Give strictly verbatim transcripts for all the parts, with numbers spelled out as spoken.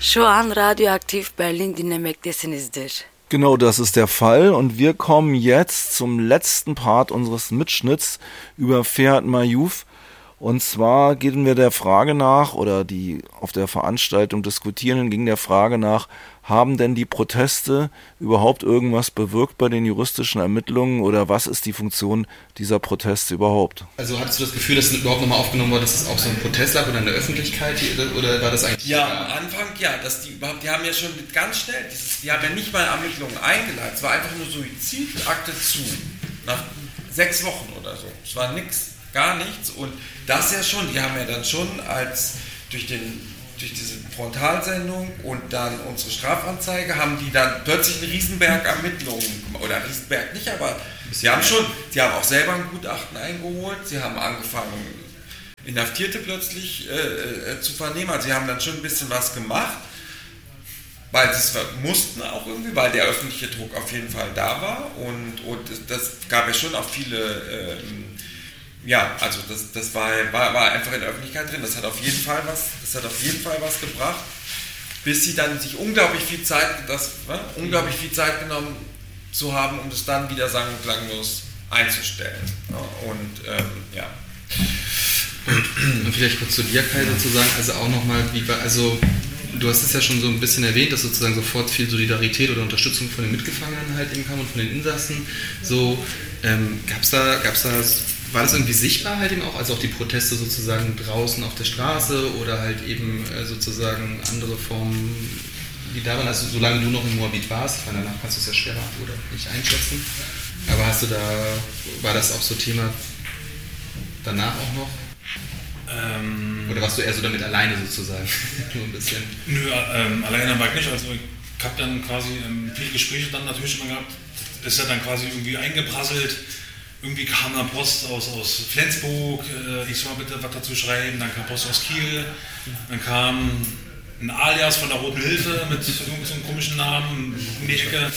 Şu an Radioaktiv Berlin dinlemektesinizdir. Genau, das ist der Fall und wir kommen jetzt zum letzten Part unseres Mitschnitts über Ferhat Mayouf. Und zwar gehen wir der Frage nach, oder die auf der Veranstaltung diskutieren, ging der Frage nach, haben denn die Proteste überhaupt irgendwas bewirkt bei den juristischen Ermittlungen oder was ist die Funktion dieser Proteste überhaupt? Also hattest du das Gefühl, dass es überhaupt nochmal aufgenommen wurde, dass es auch so ein Protest lag oder in der Öffentlichkeit oder war das eigentlich... Ja, am Anfang ja, dass die überhaupt, die haben ja schon ganz schnell, dieses, die haben ja nicht mal Ermittlungen eingeleitet, es war einfach nur Suizidakte zu, nach sechs Wochen oder so, es war nichts. Gar nichts und das ja schon, die haben ja dann schon als durch, den, durch diese Frontalsendung und dann unsere Strafanzeige haben die dann plötzlich einen Riesenberg Ermittlungen, oder einen Riesenberg nicht, aber sie haben schon, sie haben auch selber ein Gutachten eingeholt, sie haben angefangen Inhaftierte plötzlich äh, äh, zu vernehmen, also sie haben dann schon ein bisschen was gemacht, weil sie es mussten auch irgendwie, weil der öffentliche Druck auf jeden Fall da war und, und das gab ja schon auch viele ähm, ja, also das, das war, war, war einfach in der Öffentlichkeit drin, das hat auf jeden Fall was, das hat auf jeden Fall was gebracht, bis sie dann sich unglaublich viel Zeit, das, ne, unglaublich viel Zeit genommen zu haben, um das dann wieder sang- und klanglos einzustellen. Ja, und ähm, ja. Und, und vielleicht kurz zu dir, Kai, sozusagen, also auch nochmal, wie war, also du hast es ja schon so ein bisschen erwähnt, dass sozusagen sofort viel Solidarität oder Unterstützung von den Mitgefangenen halt eben kam und von den Insassen. So, ähm, gab's da, gab's da war das irgendwie sichtbar halt eben auch, also auch die Proteste sozusagen draußen auf der Straße oder halt eben äh, sozusagen andere Formen, die da waren, also solange du noch in Moabit warst, weil danach kannst du es ja schwerer oder nicht einschätzen, aber hast du da, war das auch so Thema danach auch noch? Ähm, oder warst du eher so damit alleine sozusagen? Nur ein bisschen? Nö, ähm, alleine war ich nicht, also ich habe dann quasi ähm, viele Gespräche dann natürlich immer gehabt, ist ja dann quasi irgendwie eingeprasselt. Irgendwie kam dann Post aus, aus Flensburg, äh, ich soll bitte was dazu schreiben, dann kam Post aus Kiel, dann kam ein Alias von der Roten Hilfe mit so einem komischen Namen, um die Ecke,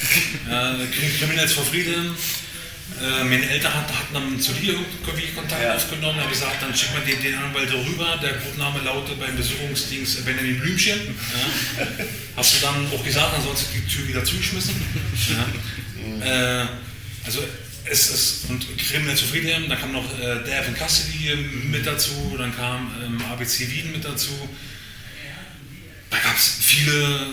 äh, Criminals for Freedom. Äh, meine Eltern hatten, hatten dann zu dir irgendwie Kontakt ja. aufgenommen, haben gesagt, dann schickt man den, den Anwalt rüber, der Codename lautet beim Besuchungsdienst Benjamin Blümchen. Ja. Hast du dann auch gesagt, dann sollst du die Tür wieder zugeschmissen. Ja. Äh, also Es ist, und Criminal for Freedom, dann kam noch äh, Death in Custody mit dazu, dann kam ähm, A B C Wien mit dazu. Da gab es viele,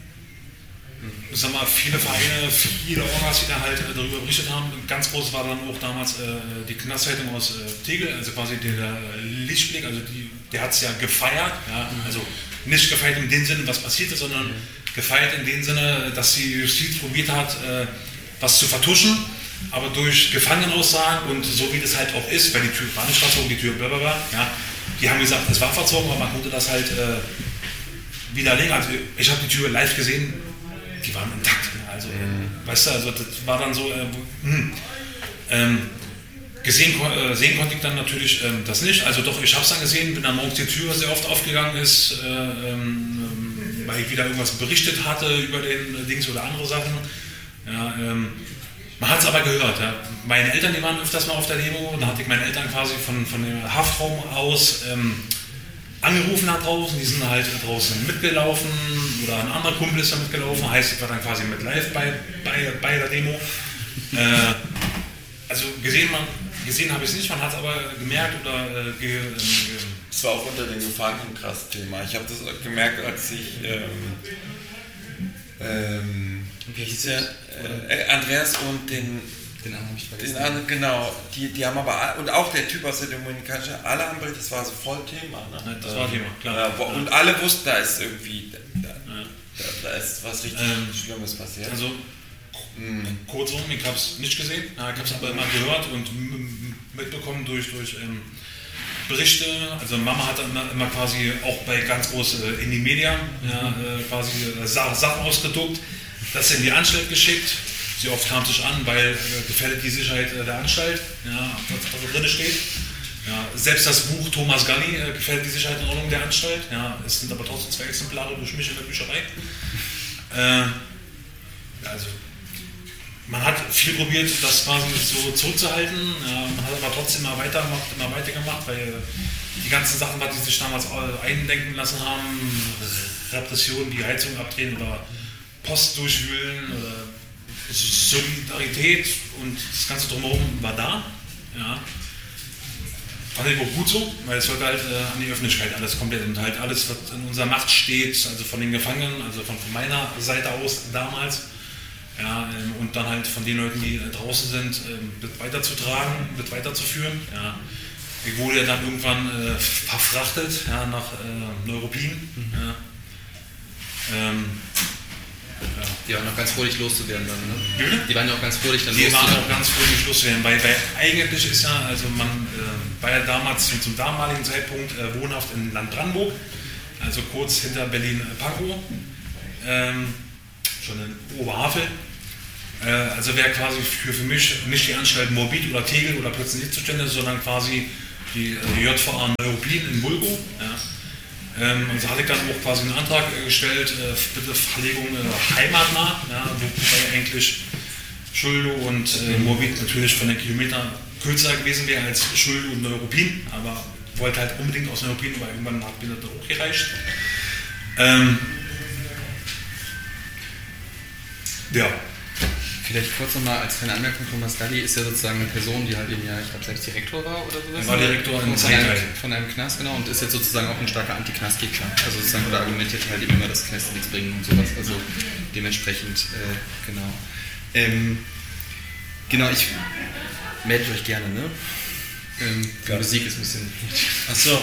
sag mal, viele Vereine, viele Orgas, die da halt äh, darüber berichtet haben. Ganz groß war dann auch damals äh, die Knastzeitung aus äh, Tegel, also quasi der Lichtblick, also die, der hat es ja gefeiert, ja, also nicht gefeiert in dem Sinne, was passiert ist, sondern gefeiert in dem Sinne, dass die Justiz probiert hat, äh, was zu vertuschen. Aber durch Gefangenenaussagen und so wie das halt auch ist, weil die Tür war nicht verzogen, die Tür blablabla, ja, die haben gesagt, es war verzogen, aber man konnte das halt äh, widerlegen. Also ich habe die Tür live gesehen, die waren intakt. Also, mhm. weißt du, also das war dann so, äh, hm, ähm, gesehen, äh, sehen konnte ich dann natürlich ähm, das nicht. Also doch, ich habe es dann gesehen, bin dann morgens die Tür sehr oft aufgegangen ist, äh, ähm, weil ich wieder irgendwas berichtet hatte über den äh, Dings oder andere Sachen. Ja, ähm, Man hat es aber gehört. Ja. Meine Eltern, die waren öfters mal auf der Demo und da hatte ich meine Eltern quasi von, von dem Haftraum aus ähm, angerufen da draußen. Die sind halt draußen mitgelaufen oder ein anderer Kumpel ist da mitgelaufen. Heißt, ich war dann quasi mit live bei, bei, bei der Demo. Äh, also gesehen, gesehen habe ich es nicht, man hat es aber gemerkt oder äh, ge, äh, es war auch unter den Gefangenen ein krasses Thema. Ich habe das gemerkt, als ich ähm, ähm, wie hieß der? Äh, Andreas und den, den anderen habe ich vergessen. Den anderen, genau. Die, die haben aber, und auch der Typ aus der Dominikanischen, alle haben berichtet, das war so voll Thema. Ne? Das war Thema, klar. Ja, und alle wussten, da ist irgendwie, da, da, da ist was richtig ähm, Schlimmes passiert. Also, mhm. kurzum, ich habe es nicht gesehen, ich habe es aber immer gehört und mitbekommen durch, durch ähm, Berichte. Also Mama hat immer, immer quasi auch bei ganz groß äh, in die Medien ja, äh, quasi äh, Sachen ausgedruckt. Das in die Anstalt geschickt. Sie oft kam sich an, weil äh, gefährdet die Sicherheit äh, der Anstalt, ja, was, was da drin steht. Ja, selbst das Buch Thomas Ganni äh, gefährdet die Sicherheit und Ordnung der Anstalt. Ja, es sind aber trotzdem zwei Exemplare durch mich in der Bücherei. Äh, also man hat viel probiert, das quasi so zurückzuhalten. Ja, man hat aber trotzdem immer weitergemacht, immer weitergemacht, weil die ganzen Sachen, was die sich damals eindenken lassen haben, Repressionen wie Heizung abdrehen oder Post durchwühlen oder Solidarität und das Ganze drumherum war da. Ja. Fand ich auch gut so, weil es sollte halt äh, an die Öffentlichkeit alles komplett und halt alles, was in unserer Macht steht, also von den Gefangenen, also von, von meiner Seite aus damals, ja, ähm, und dann halt von den Leuten, die äh, draußen sind, ähm, wird weiterzutragen, wird weiterzuführen. Ja. Ich wurde ja dann irgendwann äh, verfrachtet, ja, nach äh, Neuruppin. Mhm. Ja. Ähm, Ja. Die waren auch ganz froh, dich loszuwerden dann, ne? Bitte? Die waren ja auch ganz froh, dich dann Die loszuwerden. waren auch ganz froh, dich loszuwerden, weil, weil eigentlich ist ja, also man äh, war ja damals zum, zum damaligen Zeitpunkt äh, wohnhaft in Land Brandenburg, also kurz hinter Berlin-Pankow, ähm, schon in Oberhavel. Äh, also wäre quasi für, für mich nicht die Anstalt Morbid oder Tegel oder Plötzlich-Zustände, sondern quasi die äh, J V A Neuruppin in Bulgo. Ja. Ähm, und so hatte ich dann auch quasi einen Antrag äh, gestellt, äh, bitte Verlegung äh, heimatnah, ja, wobei eigentlich Schuldo und äh, Morbid natürlich von den Kilometern kürzer gewesen wäre als Schuldo und Neuruppin, aber wollte halt unbedingt aus Neuruppin, weil irgendwann hat mir das auch gereicht. Ähm, ja. Vielleicht kurz nochmal als kleine Anmerkung, Thomas Galli ist ja sozusagen eine Person, die halt eben ja, ich glaube, selbst Direktor war oder sowas. Er war Direktor in von einem, Zeitteil. von einem Knast, genau, und ist jetzt sozusagen auch ein starker Anti-Knast-Gegner. Also sozusagen, oder argumentiert halt eben immer, dass Knäste nichts bringen und sowas. Also dementsprechend, äh, genau. Ähm, genau, ich meldet euch gerne, ne? Ähm, die ja. Musik ist ein bisschen... Achso.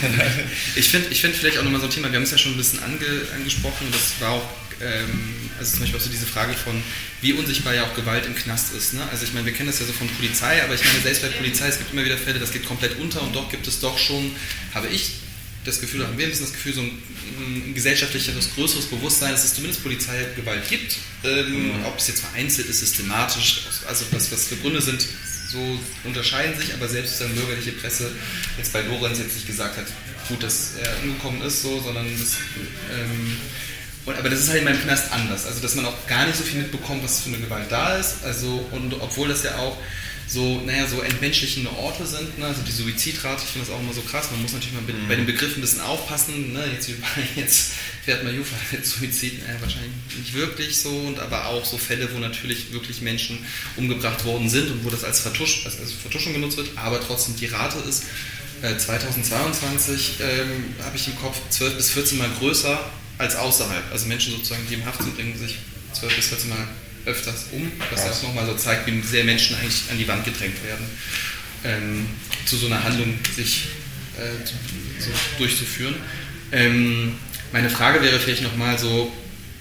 ich finde ich find vielleicht auch nochmal so ein Thema, wir haben es ja schon ein bisschen ange, angesprochen, das war auch, ähm, also zum Beispiel auch so diese Frage von, wie unsichtbar ja auch Gewalt im Knast ist. Ne? Also ich meine, wir kennen das ja so von Polizei, aber ich meine, selbst bei Polizei, es gibt immer wieder Fälle, das geht komplett unter und doch gibt es doch schon, habe ich das Gefühl, haben wir ein bisschen das Gefühl, so ein, ein gesellschaftlicheres, größeres Bewusstsein, dass es zumindest Polizeigewalt gibt. Ähm, mhm. Ob es jetzt vereinzelt ist, systematisch, also was, was für Gründe sind, so unterscheiden sich, aber selbst dann bürgerliche Presse jetzt bei Lorenz jetzt nicht gesagt hat, gut, dass er umgekommen ist, so, sondern das, ähm, und, aber das ist halt in meinem Knast anders, also dass man auch gar nicht so viel mitbekommt, was für eine Gewalt da ist, also und obwohl das ja auch so, naja, so entmenschlichende Orte sind, ne? Also die Suizidrate, ich finde das auch immer so krass, man muss natürlich mal bei, mhm. bei den Begriffen ein bisschen aufpassen, ne? jetzt, jetzt fährt man Jufa mit Suizid, äh, wahrscheinlich nicht wirklich so, und aber auch so Fälle, wo natürlich wirklich Menschen umgebracht worden sind und wo das als, Vertusch, als, als Vertuschung genutzt wird, aber trotzdem die Rate ist äh, zweitausendzweiundzwanzig, ähm, habe ich im Kopf, zwölf bis vierzehn Mal größer als außerhalb, also Menschen sozusagen, die im Haft sind, bringen sich zwölf bis vierzehn Mal öfters um, was ja auch nochmal so zeigt, wie sehr Menschen eigentlich an die Wand gedrängt werden, ähm, zu so einer Handlung sich äh, so durchzuführen. Ähm, meine Frage wäre vielleicht nochmal so,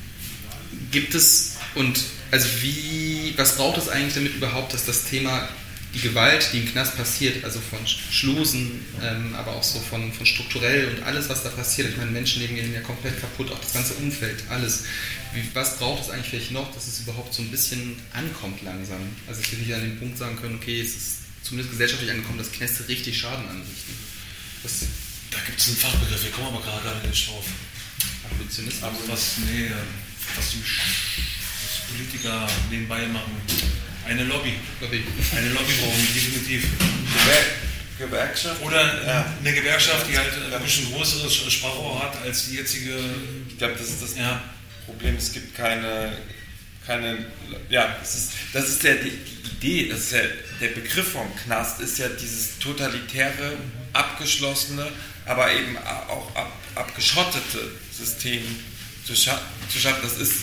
gibt es und also wie, was braucht es eigentlich damit überhaupt, dass das Thema die Gewalt, die im Knast passiert, also von Schlusen, ähm, aber auch so von, von strukturell und alles, was da passiert, ich meine, Menschenleben gehen ja komplett kaputt, auch das ganze Umfeld, alles. Wie, was braucht es eigentlich vielleicht noch, dass es überhaupt so ein bisschen ankommt langsam? Also ich will nicht an dem Punkt sagen können, okay, es ist zumindest gesellschaftlich angekommen, dass Knäste richtig Schaden anrichten. Das, da gibt es einen Fachbegriff, wir kommen aber gerade nicht drauf. Abolitionismus? Aber was, nee, was die was Politiker nebenbei machen. Eine Lobby. Lobby. Eine Lobby brauchen wir definitiv. Gewer Gewerkschaft? Oder ja. eine Gewerkschaft, die halt ein bisschen größeres Sprachrohr hat als die jetzige. Ich glaube, das ist das ja. Problem. Es gibt keine, keine ja, das ist, das ist ja die, die Idee, das ist ja, der Begriff vom Knast ist ja dieses totalitäre, abgeschlossene, aber eben auch ab, abgeschottete System zu, scha zu schaffen. Das ist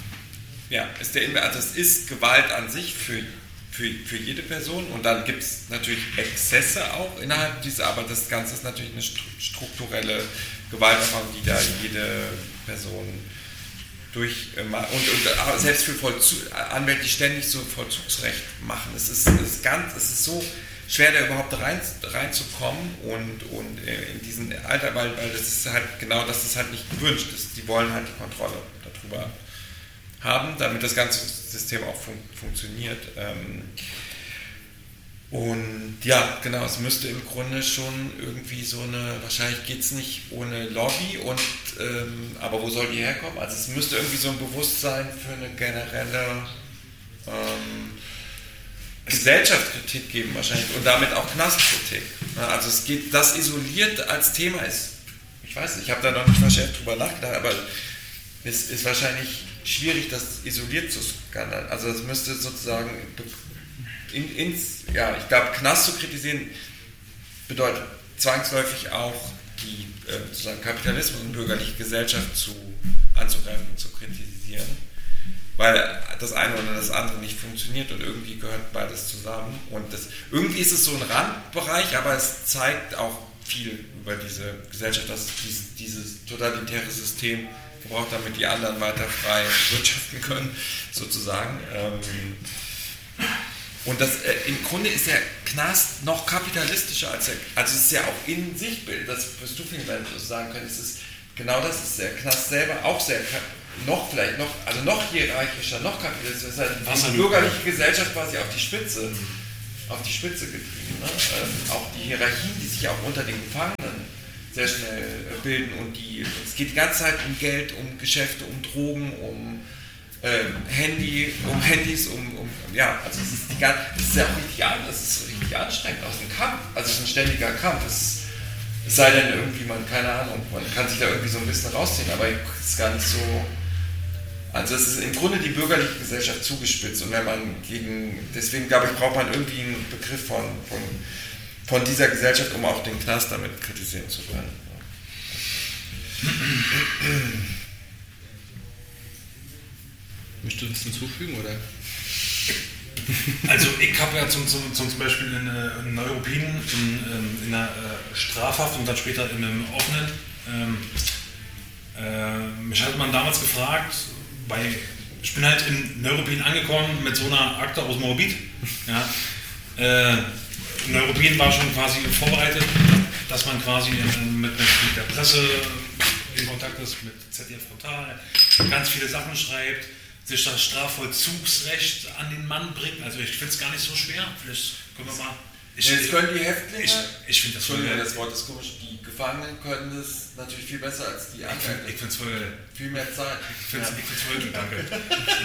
Ja, ist der, also es ist Gewalt an sich für, für, für jede Person, und dann gibt es natürlich Exzesse auch innerhalb dieser, aber das Ganze ist natürlich eine strukturelle Gewalterfahrung, die da jede Person durch und, und selbst für Vollzug, Anwälte, die ständig so Vollzugsrecht machen. Es ist, es ist ganz, es ist so schwer, da überhaupt rein, reinzukommen und, und in diesen Alter, weil, weil das ist halt genau, das ist halt nicht gewünscht. Das, die wollen halt die Kontrolle darüber haben, damit das ganze System auch fun funktioniert. Ähm und ja, genau, es müsste im Grunde schon irgendwie so eine, wahrscheinlich geht es nicht ohne Lobby, und ähm, aber wo soll die herkommen? Also es müsste irgendwie so ein Bewusstsein für eine generelle ähm, Gesellschaftskritik geben wahrscheinlich, und damit auch Knastkritik. Also es geht, das isoliert als Thema ist, ich weiß nicht, ich habe da noch nicht verschärft drüber nachgedacht, aber es ist wahrscheinlich schwierig, das isoliert zu skandern. Also es müsste sozusagen in, ins, ja, ich glaube, Knast zu kritisieren bedeutet zwangsläufig auch die äh, sozusagen Kapitalismus und bürgerliche Gesellschaft zu, anzugreifen und zu kritisieren, weil das eine oder das andere nicht funktioniert und irgendwie gehört beides zusammen. Und das, irgendwie ist es so ein Randbereich, aber es zeigt auch viel über diese Gesellschaft, dass dieses, dieses totalitäre System gebraucht, damit die anderen weiter frei wirtschaften können, sozusagen. Und das, im Grunde ist der Knast noch kapitalistischer als der, also es ist ja auch in sich Bild, das wirst du vielleicht so sagen können, es ist genau das, ist der Knast selber auch sehr, noch vielleicht noch, also noch hierarchischer, noch kapitalistischer, das ist halt die bürgerliche Gesellschaft quasi auf die Spitze, auf die Spitze getrieben. Ne? Ähm, auch die Hierarchien, die sich auch unter den Gefangenen sehr schnell bilden und die, es geht die ganze Zeit um Geld, um Geschäfte, um Drogen, um ähm, Handy, um Handys, um, um ja, also es ist, die, das ist ja auch richtig, das ist richtig anstrengend, aus dem Kampf, also es ist ein ständiger Kampf, es, es sei denn irgendwie, man, keine Ahnung, man kann sich da irgendwie so ein bisschen rausziehen, aber es ist gar nicht so, also es ist im Grunde die bürgerliche Gesellschaft zugespitzt und wenn man gegen, deswegen glaube ich, braucht man irgendwie einen Begriff von, von von dieser Gesellschaft, um auch den Knast damit kritisieren zu können. Möchtest du das hinzufügen, oder? Also ich habe ja zum, zum, zum Beispiel in, in Neuruppin in, in einer Strafhaft und dann später in einem offenen, ähm, äh, mich hat man damals gefragt, weil ich bin halt in Neuruppin angekommen mit so einer Akte aus Moabit. Ja, äh, Neuruppin war schon quasi vorbereitet, dass man quasi mit, mit, mit der Presse in Kontakt ist, mit Z D F Frontal, ganz viele Sachen schreibt, sich das Strafvollzugsrecht an den Mann bringt. Also ich finde es gar nicht so schwer. Vielleicht können wir mal... Ich, Jetzt können die Häftlinge... Ich, ich finde das voll geil. Das Wort ist komisch. Die Gefangenen können das natürlich viel besser als die anderen. Ich finde es voll geil. Viel mehr Zeit. Ich finde es ja. voll geil. Danke.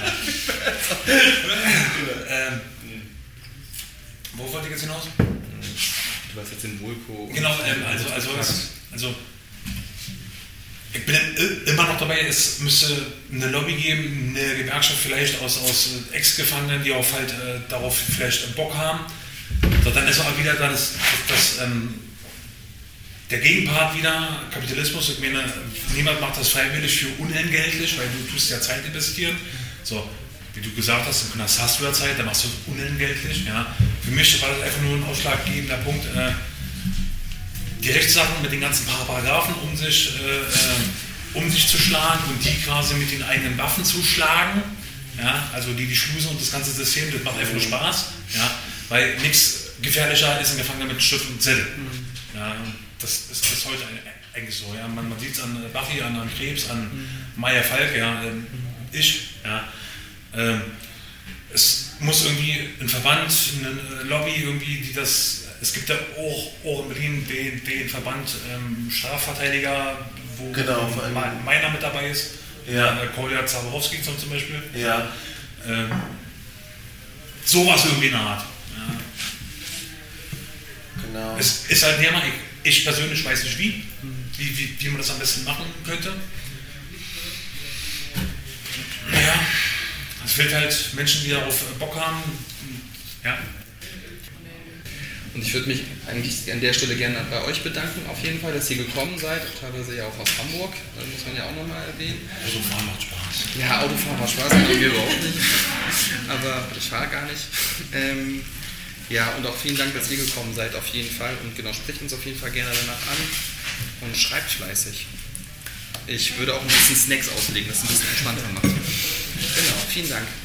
ähm, wo wollte ich jetzt hinaus? Du warst jetzt in Vulko. Genau, ähm, also, also, also ich bin immer noch dabei, es müsste eine Lobby geben, eine Gewerkschaft vielleicht aus, aus Ex-Gefangenen, die auch halt äh, darauf vielleicht Bock haben. So, dann ist auch wieder das, das, das ähm, der Gegenpart wieder, Kapitalismus. Ich meine, niemand macht das freiwillig für unentgeltlich, weil du tust ja Zeit investieren. So, wie du gesagt hast, im Knast hast du ja Zeit, dann machst du es unentgeltlich. Ja. Für mich war das einfach nur ein ausschlaggebender Punkt. Äh, die Rechtssachen mit den ganzen Paragraphen um sich, äh, um sich zu schlagen und die quasi mit den eigenen Waffen zu schlagen. Ja, also die, die Schlusen und das ganze System, das macht einfach nur Spaß. Ja, weil nichts gefährlicher ist ein Gefangener mit Stift und Zettel. Ja, das ist bis heute eigentlich so. Ja. Man, man sieht es an Buffy, an, an Krebs, an Maya Falk, ja, ähm, ich. Ja. Ähm, es muss irgendwie ein Verband, eine Lobby irgendwie, die das, es gibt ja auch, auch in Berlin den, den Verband ähm, Strafverteidiger, wo genau, ähm, meiner mit dabei ist, ja. äh, Kolja Zaborowski zum Beispiel. Ja. Ähm, sowas irgendwie in der Art. Ja. Genau. Es ist halt Thema, ich, ich persönlich weiß nicht wie, wie, wie, wie man das am besten machen könnte. Naja. Es fehlt halt Menschen, die darauf Bock haben. Ja. Und ich würde mich eigentlich an der Stelle gerne bei euch bedanken, auf jeden Fall, dass ihr gekommen seid, teilweise ja auch aus Hamburg, das muss man ja auch nochmal erwähnen. Autofahren macht Spaß. Ja, Autofahren macht Spaß, haben wir überhaupt nicht. Aber ich fahre gar nicht. Ähm, ja, und auch vielen Dank, dass ihr gekommen seid, auf jeden Fall. Und genau, sprecht uns auf jeden Fall gerne danach an und schreibt fleißig. Ich würde auch ein bisschen Snacks auslegen, das ein bisschen entspannter macht. Genau, vielen Dank.